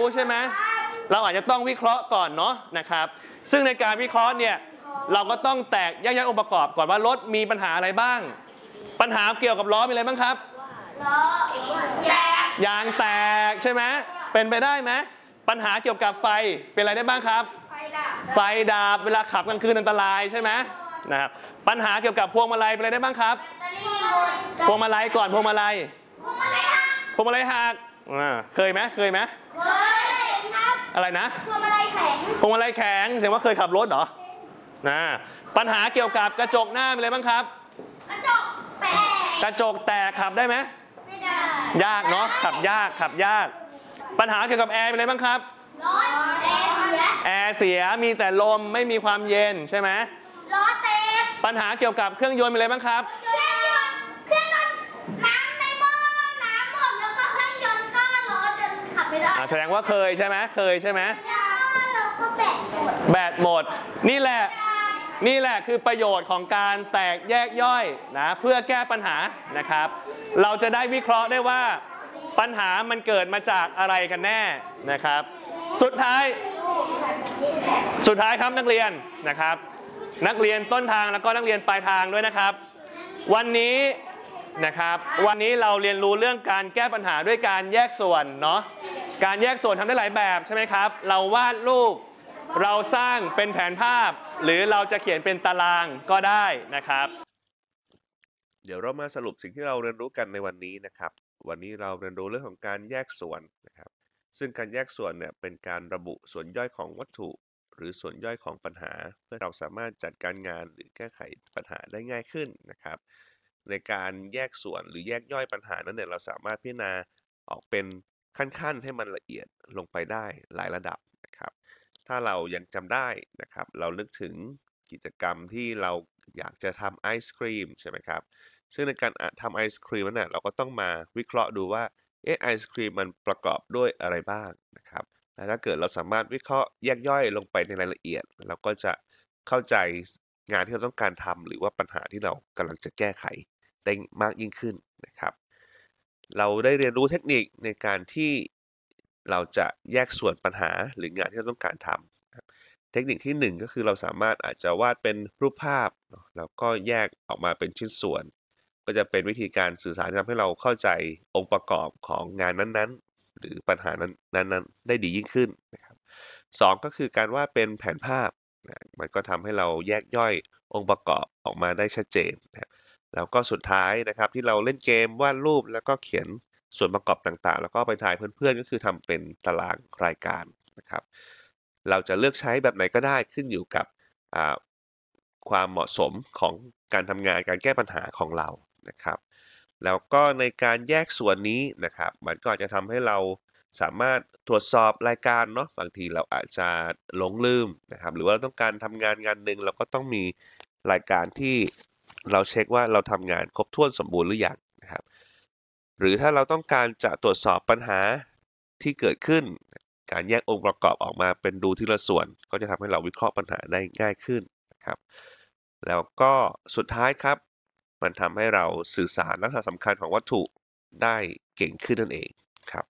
ใช่ไหมเราอาจจะต้องวิเคราะห์ก่อนเนาะนะครับซึ่งในการวิเคราะห์เนี่ยเราก็ต้องแตกแยกองค์ประกอบก่อนว่ารถมีปัญหาอะไรบ้างปัญหาเกี่ยวกับล้อมีอะไรบ้างครับล้อยางแตกใช่ไหมเป็นไปได้ไหมปัญหาเกี่ยวกับไฟเป็นอะไรได้บ้างครับไฟดับเวลาขับกลางคืนอันตรายใช่ไหมนะครับปัญหาเกี่ยวกับพวงมาลัยเป็นอะไรได้บ้างครับพวงมาลัยก่อนพวงมาลัยหักเคยไหมเคยครับอะไรนะพวงมาลัยแข็งแสดงว่าเคยขับรถเหรอปัญหาเกี่ยวกับกระจกหน้าเป็นอะไรบ้างครับกระจกแตกขับได้ไหมไม่ได้ยากเนาะขับยากปัญหาเกี่ยวกับแอร์เป็นอะไรบ้างครับแอร์เสียมีแต่ลมไม่มีความเย็นใช่ไหมล้อเต็มปัญหาเกี่ยวกับเครื่องยนต์เป็นอะไรบ้างครับเครื่องยนต์น้ำในหม้อน้ำหมดแล้วก็เครื่องยนต์ก็ล้อจนขับไม่ได้แสดงว่าเคยใช่ไหมแล้วก็แบตหมดนี่แหละคือประโยชน์ของการแตกแยกย่อยนะเพื่อแก้ปัญหานะครับเราจะได้วิเคราะห์ได้ว่าปัญหามันเกิดมาจากอะไรกันแน่นะครับสุดท้ายครับนักเรียนนะครับนักเรียนต้นทางแล้วก็นักเรียนปลายทางด้วยนะครับวันนี้เราเรียนรู้เรื่องการแก้ปัญหาด้วยการแยกส่วนเนาะการแยกส่วนทำได้หลายแบบใช่ไหมครับเราวาดรูปเราสร้างเป็นแผนภาพหรือเราจะเขียนเป็นตารางก็ได้นะครับเดี๋ยวเรามาสรุปสิ่งที่เราเรียนรู้กันในวันนี้นะครับวันนี้เราเรียนรู้เรื่องของการแยกส่วนนะครับซึ่งการแยกส่วนเนี่ยเป็นการระบุส่วนย่อยของวัตถุหรือส่วนย่อยของปัญหาเพื่อเราสามารถจัดการงานหรือแก้ไขปัญหาได้ง่ายขึ้นนะครับในการแยกส่วนหรือแยกย่อยปัญหานั้นเนี่ยเราสามารถพิจารณาออกเป็นขั้นๆให้มันละเอียดลงไปได้หลายระดับนะครับถ้าเรายังจำได้นะครับเรานึกถึงกิจกรรมที่เราอยากจะทำไอศครีมใช่ไหมครับซึ่งในการทำไอศครีมนั้นเราก็ต้องมาวิเคราะห์ดูว่าไอศครีมมันประกอบด้วยอะไรบ้างนะครับและถ้าเกิดเราสามารถวิเคราะห์แยกย่อยลงไปในรายละเอียดเราก็จะเข้าใจงานที่เราต้องการทำหรือว่าปัญหาที่เรากำลังจะแก้ไขได้มากยิ่งขึ้นนะครับเราได้เรียนรู้เทคนิคในการที่เราจะแยกส่วนปัญหาหรืองานที่เราต้องการทำเทคนิคที่1ก็คือเราสามารถอาจจะวาดเป็นรูปภาพแล้วก็แยกออกมาเป็นชิ้นส่วนก็จะเป็นวิธีการสื่อสารที่ทำให้เราเข้าใจองค์ประกอบของงานนั้นๆหรือปัญหานั้นได้ดียิ่งขึ้นนะครับ2ก็คือการวาดเป็นแผนภาพมันก็ทำให้เราแยกย่อยองค์ประกอบออกมาได้ชัดเจนนะครับแล้วก็สุดท้ายนะครับที่เราเล่นเกมวาดรูปแล้วก็เขียนส่วนประกอบต่างๆแล้วก็ไปทายเพื่อนๆก็คือทำเป็นตารางรายการนะครับเราจะเลือกใช้แบบไหนก็ได้ขึ้นอยู่กับความเหมาะสมของการทำงานการแก้ปัญหาของเรานะครับแล้วก็ในการแยกส่วนนี้นะครับมันก็อาจจะทำให้เราสามารถตรวจสอบรายการเนาะบางทีเราอาจจะหลงลืมนะครับหรือว่าเราต้องการทำงานหนึ่งเราก็ต้องมีรายการที่เราเช็คว่าเราทำงานครบถ้วนสมบูรณ์หรือยังนะครับหรือถ้าเราต้องการจะตรวจสอบปัญหาที่เกิดขึ้นการแยกองค์ประกอบออกมาเป็นดูทีละส่วนก็จะทำให้เราวิเคราะห์ปัญหาได้ง่ายขึ้นนะครับแล้วก็สุดท้ายครับมันทำให้เราสื่อสารลักษณะสำคัญของวัตถุได้เก่งขึ้นนั่นเองครับ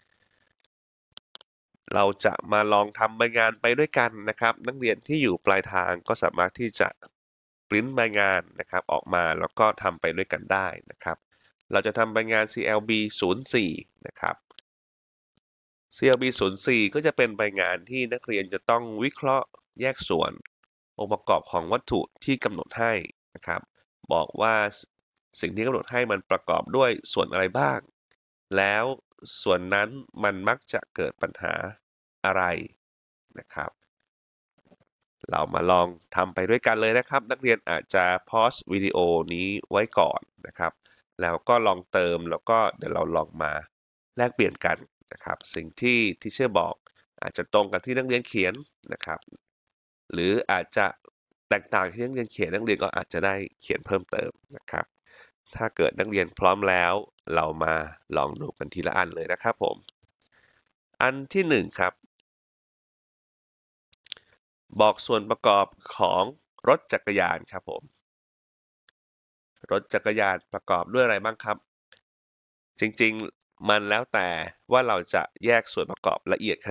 เราจะมาลองทำใบงานไปด้วยกันนะครับนักเรียนที่อยู่ปลายทางก็สามารถที่จะปริ้นใบงานนะครับออกมาแล้วก็ทำไปด้วยกันได้นะครับเราจะทำใบงาน CLB 04นะครับ CLB 04ก็จะเป็นใบงานที่นักเรียนจะต้องวิเคราะห์แยกส่วนองค์ประกอบของวัตถุที่กำหนดให้นะครับบอกว่าสิ่งที่กำหนดให้มันประกอบด้วยส่วนอะไรบ้างแล้วส่วนนั้นมันมักจะเกิดปัญหาอะไรนะครับเรามาลองทำไปด้วยกันเลยนะครับนักเรียนอาจจะพอสวิดีโอนี้ไว้ก่อนนะครับแล้วก็ลองเติมแล้วก็เดี๋ยวเราลองมาแลกเปลี่ยนกันนะครับสิ่งที่ทีเชอร์บอกอาจจะตรงกับที่นักเรียนเขียนนะครับหรืออาจจะแตกต่างที่นักเรียนเขียนนักเรียนก็อาจจะได้เขียนเพิ่มเติมนะครับถ้าเกิดนักเรียนพร้อมแล้วเรามาลองดูกันทีละอันเลยนะครับผมอันที่1ครับบอกส่วนประกอบของรถจักรยานครับผมรถจักรยานประกอบด้วยอะไรบ้างครับจริงๆมันแล้วแต่ว่าเราจะแยกส่วนประกอบละเอียดข